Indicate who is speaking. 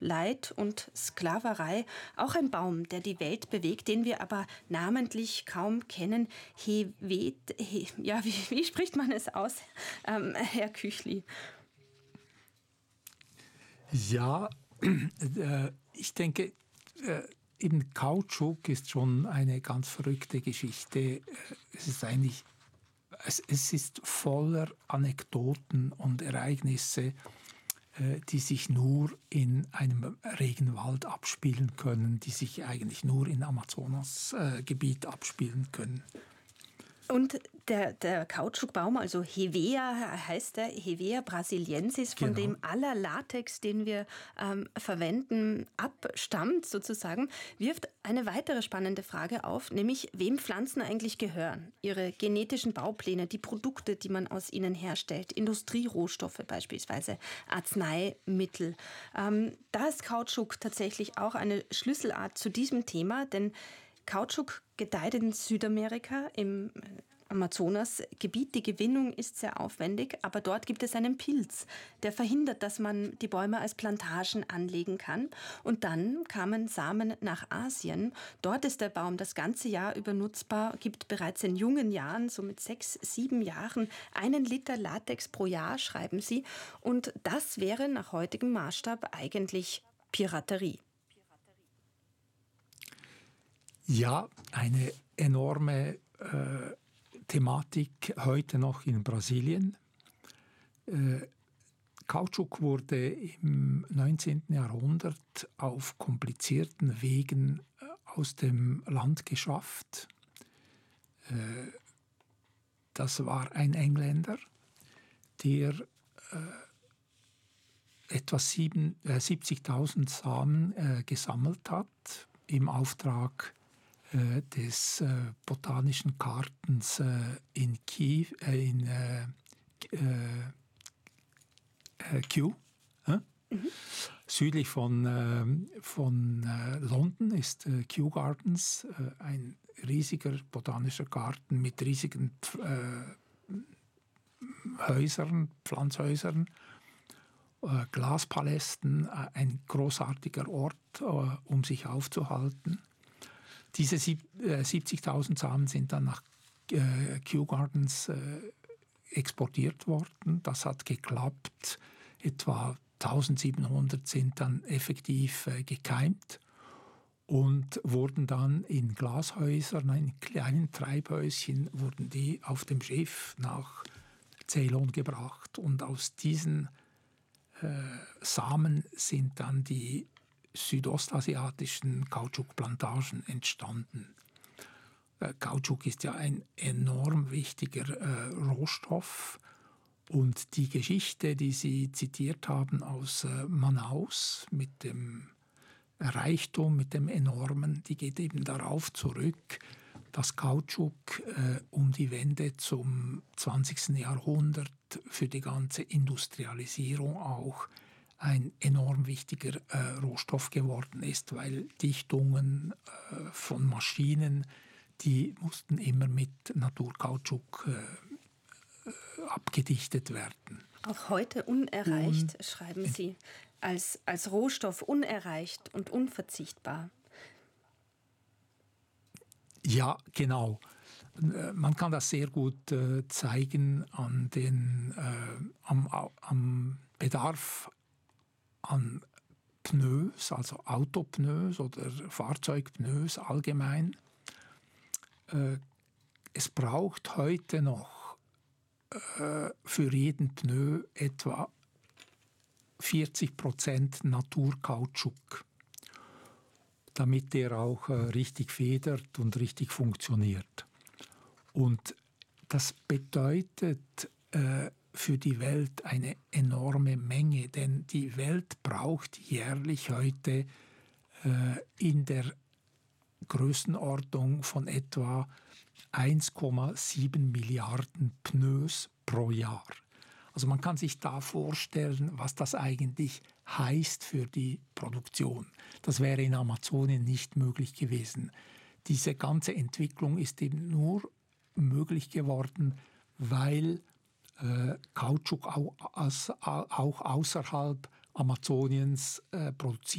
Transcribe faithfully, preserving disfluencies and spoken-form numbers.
Speaker 1: Leid und Sklaverei. Auch ein Baum, der die Welt bewegt, den wir aber namentlich kaum kennen. Hevet, he, ja, wie, wie spricht man es aus, ähm, Herr Küchli?
Speaker 2: Ja, äh, ich denke, äh, eben Kautschuk ist schon eine ganz verrückte Geschichte. Es ist eigentlich, es, es ist voller Anekdoten und Ereignisse, äh, die sich nur in einem Regenwald abspielen können, die sich eigentlich nur in Amazonasgebiet äh, abspielen können.
Speaker 1: Und der, der Kautschukbaum, also Hevea heißt der, Hevea brasiliensis, von
Speaker 2: Genau.
Speaker 1: dem aller Latex, den wir ähm, verwenden, abstammt sozusagen, wirft eine weitere spannende Frage auf, nämlich wem Pflanzen eigentlich gehören. Ihre genetischen Baupläne, die Produkte, die man aus ihnen herstellt, Industrierohstoffe beispielsweise, Arzneimittel. Ähm, da ist Kautschuk tatsächlich auch eine Schlüsselart zu diesem Thema, denn Kautschuk gedeiht in Südamerika im Amazonasgebiet. Die Gewinnung ist sehr aufwendig, aber dort gibt es einen Pilz, der verhindert, dass man die Bäume als Plantagen anlegen kann. Und dann kamen Samen nach Asien. Dort ist der Baum das ganze Jahr über nutzbar, gibt bereits in jungen Jahren, so mit sechs, sieben Jahren, einen Liter Latex pro Jahr, schreiben sie. Und das wäre nach heutigem Maßstab eigentlich Piraterie.
Speaker 2: Ja, eine enorme äh, Thematik heute noch in Brasilien. Äh, Kautschuk wurde im neunzehnten Jahrhundert auf komplizierten Wegen äh, aus dem Land geschafft. Äh, das war ein Engländer, der äh, etwa äh, siebzigtausend Samen äh, gesammelt hat im Auftrag des äh, Botanischen Gartens äh, in Kiew, äh, in äh, äh, Kew, äh? mhm. südlich von, äh, von äh, London ist äh, Kew Gardens, äh, ein riesiger botanischer Garten mit riesigen äh, Häusern, Pflanzhäusern, äh, Glaspalästen, äh, ein großartiger Ort, äh, um sich aufzuhalten. Diese siebzigtausend Samen sind dann nach äh, Kew Gardens äh, exportiert worden. Das hat geklappt. Etwa eintausendsiebenhundert sind dann effektiv äh, gekeimt und wurden dann in Glashäusern, in kleinen Treibhäuschen, wurden die auf dem Schiff nach Ceylon gebracht. Und aus diesen äh, Samen sind dann die südostasiatischen Kautschukplantagen entstanden. Äh, Kautschuk ist ja ein enorm wichtiger äh, Rohstoff und die Geschichte, die Sie zitiert haben aus äh, Manaus mit dem Reichtum, mit dem Enormen, die geht eben darauf zurück, dass Kautschuk äh, um die Wende zum zwanzigsten Jahrhundert für die ganze Industrialisierung auch ein enorm wichtiger äh, Rohstoff geworden ist, weil Dichtungen äh, von Maschinen, die mussten immer mit Naturkautschuk äh, abgedichtet werden.
Speaker 1: Auch heute unerreicht, und, schreiben Sie, als, als Rohstoff unerreicht und unverzichtbar.
Speaker 2: Ja, genau. Man kann das sehr gut äh, zeigen an den, äh, am, am Bedarf an Pneus, also Autopneus oder Fahrzeugpneus allgemein. Äh, es braucht heute noch äh, für jeden Pneu etwa vierzig Prozent Naturkautschuk, damit der auch äh, richtig federt und richtig funktioniert. Und das bedeutet äh, für die Welt eine enorme Menge, denn die Welt braucht jährlich heute äh, in der Größenordnung von etwa eins Komma sieben Milliarden Pneus pro Jahr. Also man kann sich da vorstellen, was das eigentlich heißt für die Produktion. Das wäre in Amazonien nicht möglich gewesen. Diese ganze Entwicklung ist eben nur möglich geworden, weil äh, Kautschuk auch, als, auch außerhalb Amazoniens äh, produziert